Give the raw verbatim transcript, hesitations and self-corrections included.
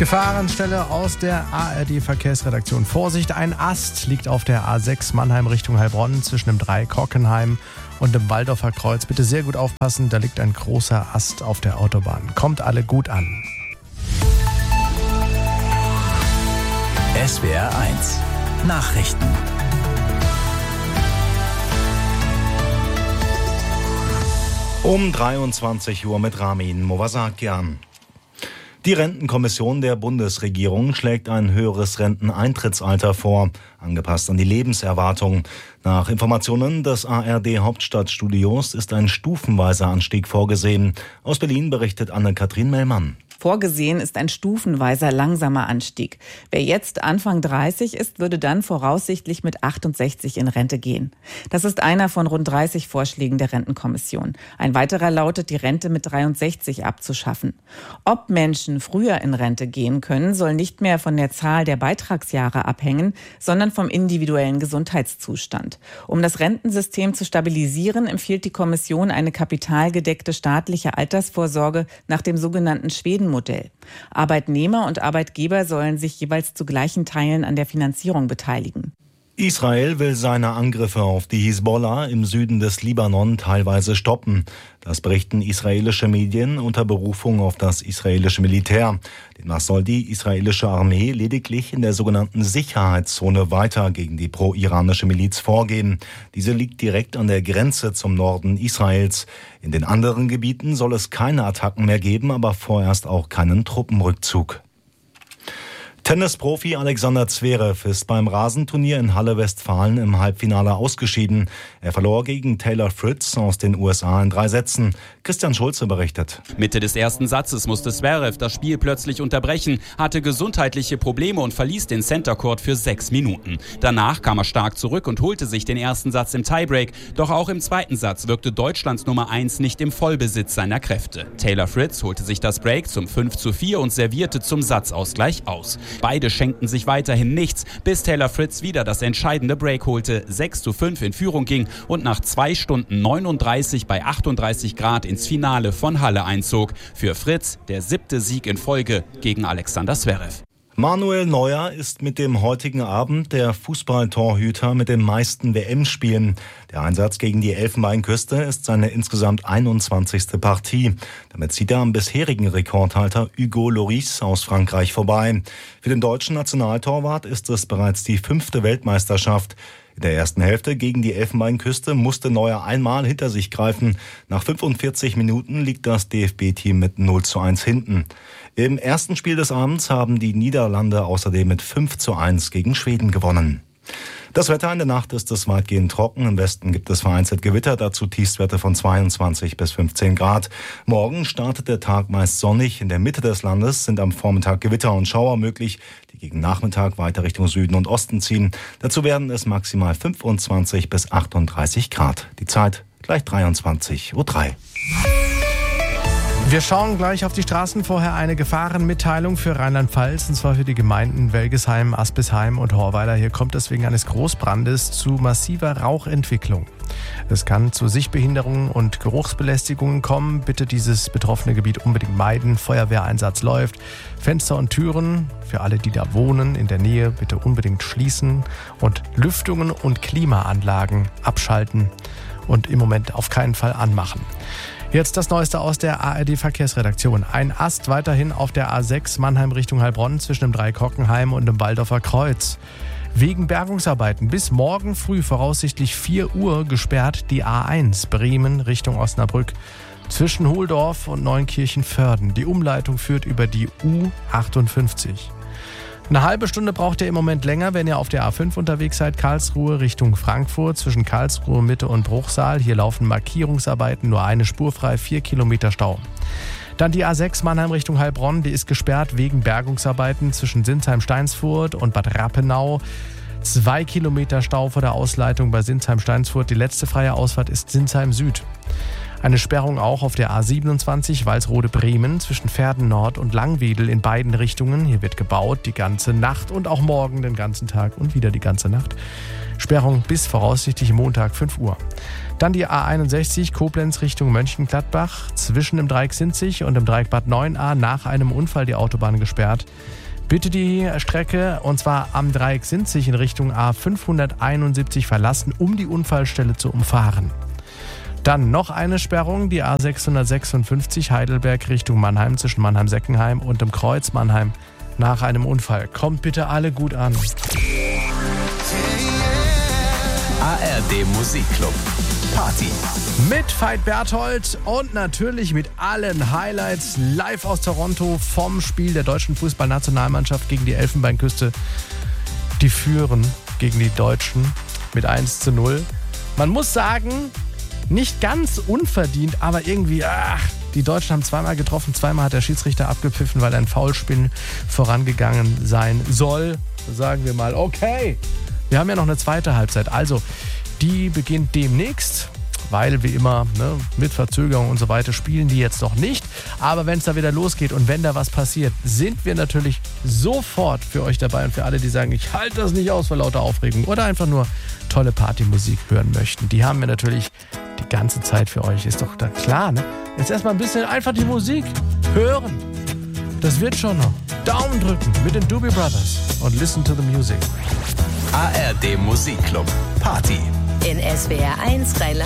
Gefahrenstelle aus der A R D-Verkehrsredaktion. Vorsicht, ein Ast liegt auf der A sechs Mannheim Richtung Heilbronn zwischen dem drei Kockenheim und dem Waldorfer Kreuz. Bitte sehr gut aufpassen, da liegt ein großer Ast auf der Autobahn. Kommt alle gut an. S W R eins Nachrichten. Um dreiundzwanzig Uhr mit Ramin Movasakian. Die Rentenkommission der Bundesregierung schlägt ein höheres Renteneintrittsalter vor, angepasst an die Lebenserwartung. Nach Informationen des A R D-Hauptstadtstudios ist ein stufenweiser Anstieg vorgesehen. Aus Berlin berichtet Anne-Kathrin Mellmann. Vorgesehen ist ein stufenweiser langsamer Anstieg. Wer jetzt Anfang dreißig ist, würde dann voraussichtlich mit achtundsechzig in Rente gehen. Das ist einer von rund dreißig Vorschlägen der Rentenkommission. Ein weiterer lautet, die Rente mit dreiundsechzig abzuschaffen. Ob Menschen früher in Rente gehen können, soll nicht mehr von der Zahl der Beitragsjahre abhängen, sondern vom individuellen Gesundheitszustand. Um das Rentensystem zu stabilisieren, empfiehlt die Kommission eine kapitalgedeckte staatliche Altersvorsorge nach dem sogenannten Schweden Modell. Arbeitnehmer und Arbeitgeber sollen sich jeweils zu gleichen Teilen an der Finanzierung beteiligen. Israel will seine Angriffe auf die Hisbollah im Süden des Libanon teilweise stoppen. Das berichten israelische Medien unter Berufung auf das israelische Militär. Demnach soll die israelische Armee lediglich in der sogenannten Sicherheitszone weiter gegen die pro-iranische Miliz vorgehen. Diese liegt direkt an der Grenze zum Norden Israels. In den anderen Gebieten soll es keine Attacken mehr geben, aber vorerst auch keinen Truppenrückzug. Tennisprofi Alexander Zverev ist beim Rasenturnier in Halle Westfalen im Halbfinale ausgeschieden. Er verlor gegen Taylor Fritz aus den U S A in drei Sätzen. Christian Schulze berichtet. Mitte des ersten Satzes musste Zverev das Spiel plötzlich unterbrechen, hatte gesundheitliche Probleme und verließ den Center Court für sechs Minuten. Danach kam er stark zurück und holte sich den ersten Satz im Tiebreak. Doch auch im zweiten Satz wirkte Deutschlands Nummer eins nicht im Vollbesitz seiner Kräfte. Taylor Fritz holte sich das Break zum fünf zu vier und servierte zum Satzausgleich aus. Beide schenkten sich weiterhin nichts, bis Taylor Fritz wieder das entscheidende Break holte, sechs zu fünf in Führung ging und nach zwei Stunden neununddreißig bei achtunddreißig Grad ins Finale von Halle einzog. Für Fritz der siebte Sieg in Folge gegen Alexander Zverev. Manuel Neuer ist mit dem heutigen Abend der Fußballtorhüter mit den meisten W M-Spielen. Der Einsatz gegen die Elfenbeinküste ist seine insgesamt einundzwanzigste Partie. Damit zieht er am bisherigen Rekordhalter Hugo Lloris aus Frankreich vorbei. Für den deutschen Nationaltorwart ist es bereits die fünfte Weltmeisterschaft. In der ersten Hälfte gegen die Elfenbeinküste musste Neuer einmal hinter sich greifen. Nach fünfundvierzig Minuten liegt das D F B-Team mit null zu eins hinten. Im ersten Spiel des Abends haben die Niederlande außerdem mit fünf zu eins gegen Schweden gewonnen. Das Wetter in der Nacht ist es weitgehend trocken. Im Westen gibt es vereinzelt Gewitter, dazu Tiefstwerte von zweiundzwanzig bis fünfzehn Grad. Morgen startet der Tag meist sonnig. In der Mitte des Landes sind am Vormittag Gewitter und Schauer möglich, die gegen Nachmittag weiter Richtung Süden und Osten ziehen. Dazu werden es maximal fünfundzwanzig bis achtunddreißig Grad. Die Zeit gleich dreiundzwanzig Uhr drei. Wir schauen gleich auf die Straßen. Vorher eine Gefahrenmitteilung für Rheinland-Pfalz, und zwar für die Gemeinden Welgesheim, Aspisheim und Horweiler. Hier kommt es wegen eines Großbrandes zu massiver Rauchentwicklung. Es kann zu Sichtbehinderungen und Geruchsbelästigungen kommen. Bitte dieses betroffene Gebiet unbedingt meiden. Feuerwehreinsatz läuft. Fenster und Türen für alle, die da wohnen, in der Nähe bitte unbedingt schließen und Lüftungen und Klimaanlagen abschalten und im Moment auf keinen Fall anmachen. Jetzt das Neueste aus der A R D-Verkehrsredaktion. Ein Ast weiterhin auf der A sechs Mannheim Richtung Heilbronn zwischen dem drei Kockenheim und dem Waldorfer Kreuz. Wegen Bergungsarbeiten bis morgen früh voraussichtlich vier Uhr gesperrt die A eins Bremen Richtung Osnabrück zwischen Hohldorf und Neunkirchen-Vörden. Die Umleitung führt über die U achtundfünfzig. Eine halbe Stunde braucht ihr im Moment länger, wenn ihr auf der A fünf unterwegs seid, Karlsruhe Richtung Frankfurt, zwischen Karlsruhe Mitte und Bruchsal. Hier laufen Markierungsarbeiten, nur eine Spur frei, vier Kilometer Stau. Dann die A sechs Mannheim Richtung Heilbronn, die ist gesperrt wegen Bergungsarbeiten zwischen Sinsheim-Steinsfurt und Bad Rappenau. Zwei Kilometer Stau vor der Ausleitung bei Sinsheim-Steinsfurt. Die letzte freie Ausfahrt ist Sinsheim Süd. Eine Sperrung auch auf der A siebenundzwanzig Walsrode-Bremen zwischen Verden Nord und Langwedel in beiden Richtungen. Hier wird gebaut die ganze Nacht und auch morgen den ganzen Tag und wieder die ganze Nacht. Sperrung bis voraussichtlich Montag fünf Uhr. Dann die A einundsechzig Koblenz Richtung Mönchengladbach. Zwischen dem Dreieck Sinzig und dem Dreieck Bad neun a nach einem Unfall die Autobahn gesperrt. Bitte die Strecke, und zwar am Dreieck Sinzig in Richtung A fünfhunderteinundsiebzig verlassen, um die Unfallstelle zu umfahren. Dann noch eine Sperrung, die A sechshundertsechsundfünfzig Heidelberg Richtung Mannheim zwischen Mannheim-Seckenheim und dem Kreuz Mannheim nach einem Unfall. Kommt bitte alle gut an. A R D Musikclub Party. Mit Veit Berthold und natürlich mit allen Highlights live aus Toronto vom Spiel der deutschen Fußballnationalmannschaft gegen die Elfenbeinküste. Die führen gegen die Deutschen mit eins zu null. Man muss sagen, nicht ganz unverdient, aber irgendwie, ach, die Deutschen haben zweimal getroffen, zweimal hat der Schiedsrichter abgepfiffen, weil ein Foulspiel vorangegangen sein soll. Sagen wir mal, okay, wir haben ja noch eine zweite Halbzeit. Also, die beginnt demnächst, weil wie immer, ne, mit Verzögerung und so weiter spielen die jetzt noch nicht. Aber wenn es da wieder losgeht und wenn da was passiert, sind wir natürlich sofort für euch dabei und für alle, die sagen, ich halte das nicht aus vor lauter Aufregung oder einfach nur tolle Partymusik hören möchten. Die haben wir natürlich die ganze Zeit für euch. Ist doch da klar, ne? Jetzt erstmal ein bisschen einfach die Musik hören. Das wird schon noch. Daumen drücken mit den Doobie Brothers und listen to the music. A R D Musikclub Party. In S W R eins Rheinland.